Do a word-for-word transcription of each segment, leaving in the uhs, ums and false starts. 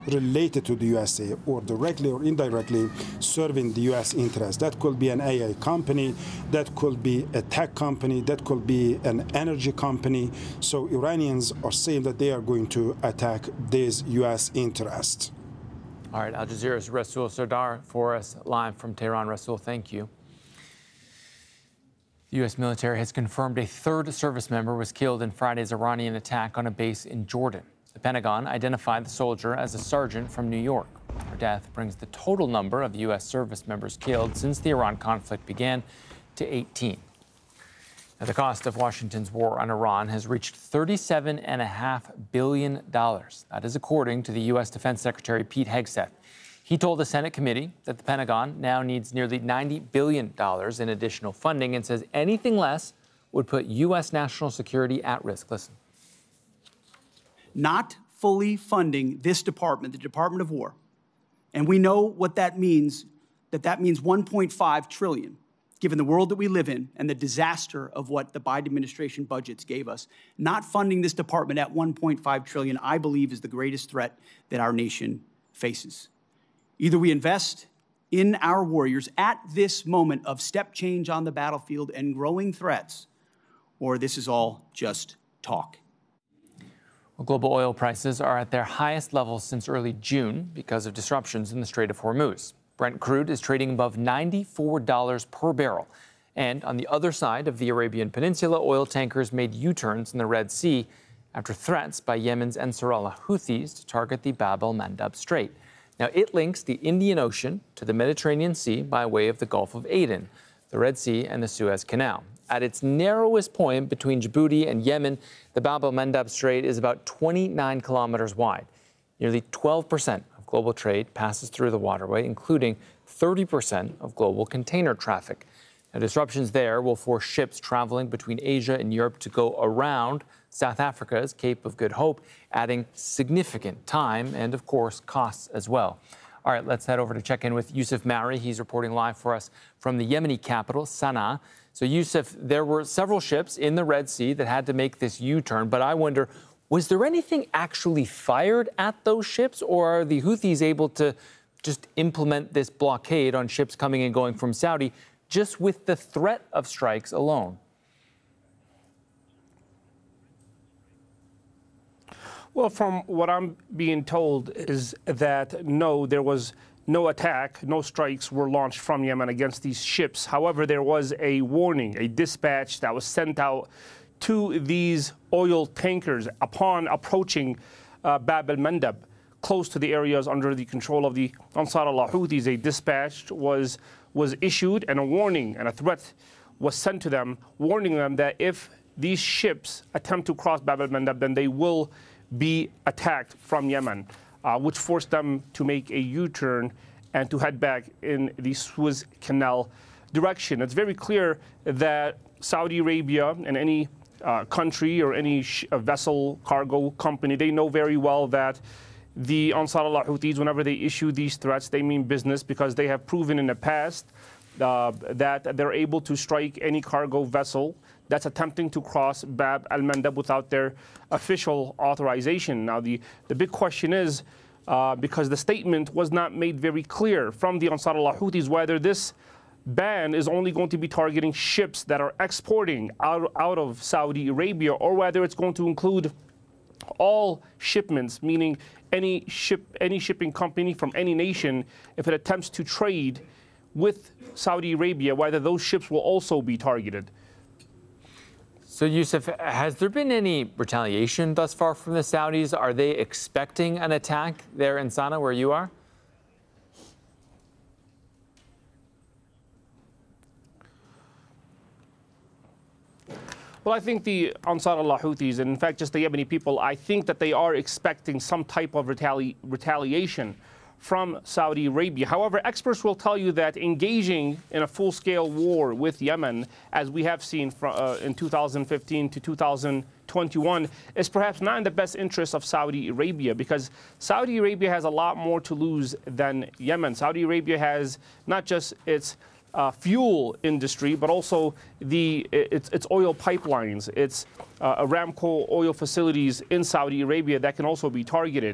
related to the U S A or directly or indirectly serving the U S interest. That could be an A I company, that could be a tech company, that could be an energy company. So Iranians are saying that they are going to attack these U S interests. All right, Al Jazeera's Rasul Sardar for us live from Tehran. Rasul, thank you. The U S military has confirmed a third service member was killed in Friday's Iranian attack on a base in Jordan. The Pentagon identified the soldier as a sergeant from New York. Her death brings the total number of U S service members killed since the Iran conflict began to eighteen. Now, the cost of Washington's war on Iran has reached thirty-seven point five billion dollars. That is according to the U S Defense Secretary Pete Hegseth. He told the Senate committee that the Pentagon now needs nearly ninety billion dollars in additional funding and says anything less would put U S national security at risk. Listen. Not fully funding this department, the Department of War, and we know what that means, that that means one point five trillion dollars, given the world that we live in and the disaster of what the Biden administration budgets gave us. Not funding this department at one point five trillion dollars, I believe, is the greatest threat that our nation faces. Either we invest in our warriors at this moment of step change on the battlefield and growing threats, or this is all just talk. Well, global oil prices are at their highest levels since early June because of disruptions in the Strait of Hormuz. Brent crude is trading above ninety-four dollars per barrel. And on the other side of the Arabian Peninsula, oil tankers made U-turns in the Red Sea after threats by Yemen's Ansarallah Houthis to target the Bab el-Mandab Strait. Now, it links the Indian Ocean to the Mediterranean Sea by way of the Gulf of Aden, the Red Sea, and the Suez Canal. At its narrowest point between Djibouti and Yemen, the Bab el-Mandab Strait is about twenty-nine kilometers wide. Nearly twelve percent of global trade passes through the waterway, including thirty percent of global container traffic. Now, disruptions there will force ships traveling between Asia and Europe to go around South Africa's Cape of Good Hope, adding significant time and, of course, costs as well. All right, let's head over to check in with Yusuf Mari. He's reporting live for us from the Yemeni capital, Sana'a. So, Yusuf, there were several ships in the Red Sea that had to make this U-turn, but I wonder, was there anything actually fired at those ships, or are the Houthis able to just implement this blockade on ships coming and going from Saudi just with the threat of strikes alone? Well, from what I'm being told is that, no, there was no attack, no strikes were launched from Yemen against these ships. However, there was a warning, a dispatch that was sent out to these oil tankers upon approaching uh, Bab el-Mandab, close to the areas under the control of the Ansarallah Houthis. A dispatch was, was issued, and a warning and a threat was sent to them, warning them that if these ships attempt to cross Bab el-Mandab, then they will be attacked from Yemen, uh, which forced them to make a U-turn and to head back in the Suez Canal direction. It's very clear that Saudi Arabia and any uh, country or any sh uh, vessel cargo company, they know very well that the Ansarallah Houthis, whenever they issue these threats, they mean business, because they have proven in the past uh, that they're able to strike any cargo vessel that's attempting to cross Bab el-Mandab without their official authorization. Now, the, the big question is, uh, because the statement was not made very clear from the Ansarallah Houthis, whether this ban is only going to be targeting ships that are exporting out, out of Saudi Arabia, or whether it's going to include all shipments, meaning any ship, any shipping company from any nation, if it attempts to trade with Saudi Arabia, whether those ships will also be targeted. So, Yusuf, has there been any retaliation thus far from the Saudis? Are they expecting an attack there in Sana'a, where you are? Well, I think the Ansarallah Houthis, and in fact just the Yemeni people, I think that they are expecting some type of retali retaliation from Saudi Arabia. However, experts will tell you that engaging in a full-scale war with Yemen, as we have seen from, uh, in two thousand fifteen to two thousand twenty-one, is perhaps not in the best interest of Saudi Arabia, because Saudi Arabia has a lot more to lose than Yemen. Saudi Arabia has not just its Uh, fuel industry, but also the its, its oil pipelines, its uh, Aramco oil facilities in Saudi Arabia that can also be targeted.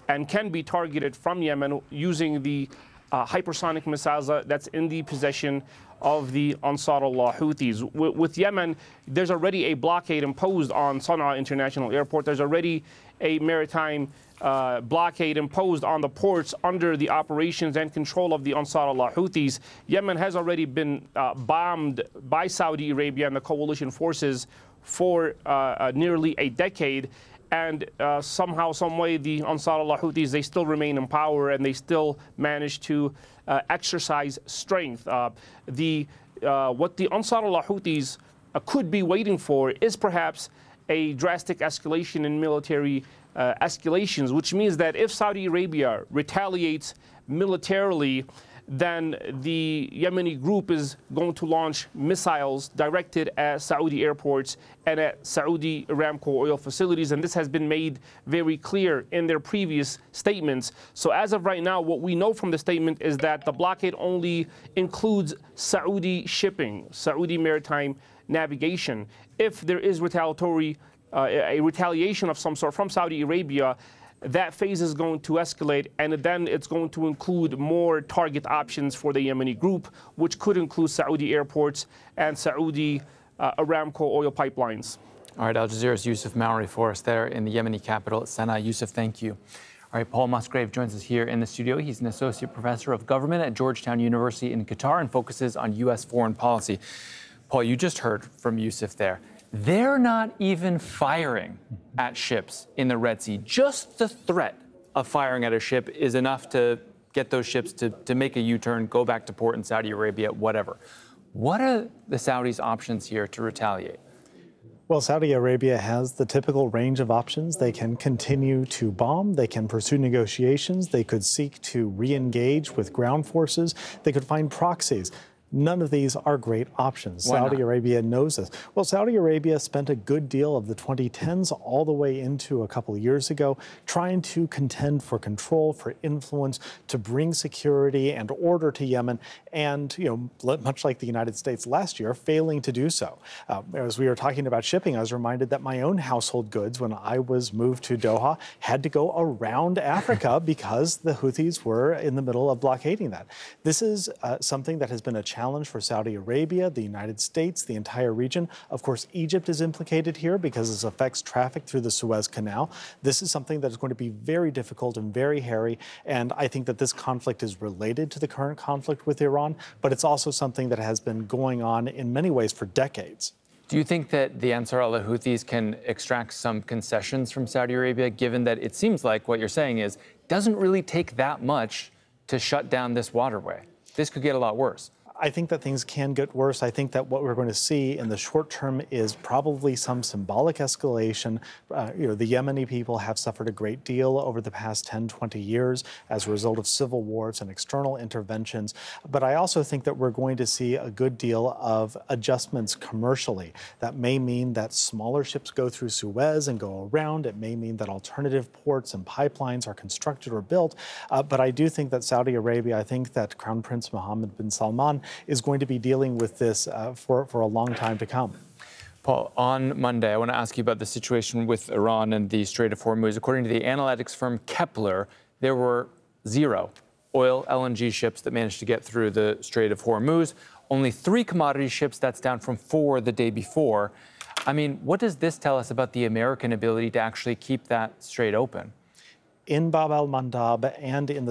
and can be targeted from Yemen using the uh, hypersonic missiles that's in the possession of the Ansar Allah Houthis. W with Yemen, there's already a blockade imposed on Sana'a International Airport. There's already a maritime uh, blockade imposed on the ports under the operations and control of the Ansar Allah Houthis. Yemen has already been uh, bombed by Saudi Arabia and the coalition forces for uh, uh, nearly a decade. And uh, somehow, some way, the Ansar Allah Houthis, they still remain in power and they still manage to uh, exercise strength. Uh, the, uh, what the Ansar Allah Houthis uh, could be waiting for is perhaps a drastic escalation in military uh, escalations, which means that if Saudi Arabia retaliates militarily, then the Yemeni group is going to launch missiles directed at Saudi airports and at Saudi Aramco oil facilities. And this has been made very clear in their previous statements. So as of right now, what we know from the statement is that the blockade only includes Saudi shipping, Saudi maritime navigation. If there is retaliatory, uh, a retaliation of some sort from Saudi Arabia, that phase is going to escalate, and then it's going to include more target options for the Yemeni group, which could include Saudi airports and Saudi uh, Aramco oil pipelines. All right, Al Jazeera's Yusuf Mowry for us there in the Yemeni capital, Sana'a. Yusuf, thank you. All right, Paul Musgrave joins us here in the studio. He's an associate professor of government at Georgetown University in Qatar and focuses on U S foreign policy. Paul, you just heard from Yusuf there. They're not even firing at ships in the Red Sea. Just the threat of firing at a ship is enough to get those ships to, to make a U-turn, go back to port in Saudi Arabia, whatever. What are the Saudis' options here to retaliate? Well, Saudi Arabia has the typical range of options. They can continue to bomb. They can pursue negotiations. They could seek to re-engage with ground forces. They could find proxies. None of these are great options. Why Saudi not? Arabia knows this. Well, Saudi Arabia spent a good deal of the twenty tens all the way into a couple of years ago trying to contend for control, for influence, to bring security and order to Yemen, and, you know, much like the United States last year, failing to do so. Uh, as we were talking about shipping, I was reminded that my own household goods, when I was moved to Doha, had to go around Africa because the Houthis were in the middle of blockading that. This is uh, something that has been a challenge for Saudi Arabia, the United States, the entire region. Of course, Egypt is implicated here because this affects traffic through the Suez Canal. This is something that is going to be very difficult and very hairy, and I think that this conflict is related to the current conflict with Iran, but it's also something that has been going on in many ways for decades. Do you think that the Ansar Allah Houthis can extract some concessions from Saudi Arabia, given that it seems like what you're saying is it doesn't really take that much to shut down this waterway? This could get a lot worse. I think that things can get worse. I think that what we're going to see in the short term is probably some symbolic escalation. Uh, you know, the Yemeni people have suffered a great deal over the past ten, twenty years as a result of civil wars and external interventions. But I also think that we're going to see a good deal of adjustments commercially. That may mean that smaller ships go through Suez and go around. It may mean that alternative ports and pipelines are constructed or built. Uh, but I do think that Saudi Arabia, I think that Crown Prince Mohammed bin Salman is going to be dealing with this uh, for, for a long time to come. Paul, on Monday, I want to ask you about the situation with Iran and the Strait of Hormuz. According to the analytics firm Kepler, there were zero oil L N G ships that managed to get through the Strait of Hormuz. Only three commodity ships, that's down from four the day before. I mean, what does this tell us about the American ability to actually keep that strait open? In Bab al-Mandab and in the